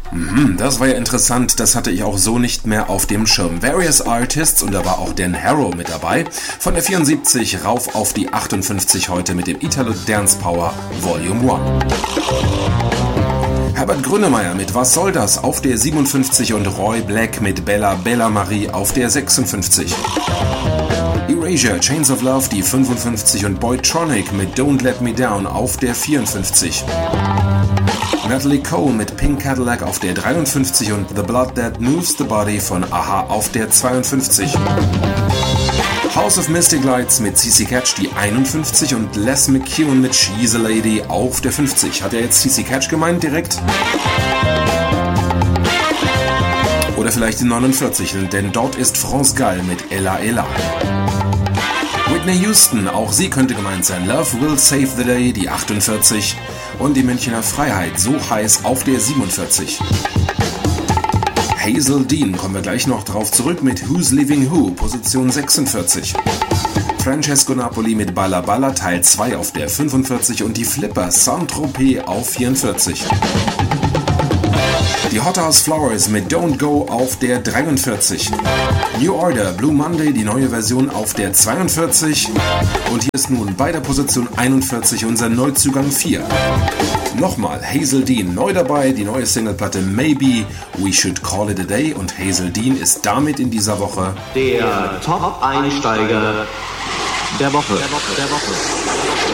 Das war ja interessant, das hatte ich auch so nicht mehr auf dem Schirm. Various Artists, und da war auch Dan Harrow mit dabei. Von der 74 rauf auf die 58 heute mit dem Italo Dance Power Volume 1. Herbert Grönemeyer mit Was soll das auf der 57 und Roy Black mit Bella Bella Marie auf der 56. Erasure, Chains of Love, die 55 und Boytronic mit Don't Let Me Down auf der 54. Natalie Cole mit Pink Cadillac auf der 53 und The Blood That Moves the Body von Aha auf der 52. House of Mystic Lights mit CC Catch die 51 und Les McKeown mit She's a Lady auf der 50. Hat er jetzt CC Catch gemeint direkt? Oder vielleicht die 49, denn dort ist France Gall mit Ella Ella. Whitney Houston, auch sie könnte gemeint sein. Love Will Save the Day, die 48. Und die Münchner Freiheit, so heiß auf der 47. Hazel Dean, kommen wir gleich noch drauf zurück mit Who's Leaving Who, Position 46. Francesco Napoli mit Balla Balla, Teil 2 auf der 45 und die Flipper Saint-Tropez auf 44. Die Hot House Flowers mit Don't Go auf der 43. New Order, Blue Monday, die neue Version auf der 42. Und hier ist nun bei der Position 41 unser Neuzugang 4. Nochmal Hazel Dean neu dabei, die neue Singleplatte Maybe We Should Call It a Day, und Hazel Dean ist damit in dieser Woche der Top-Einsteiger der Woche.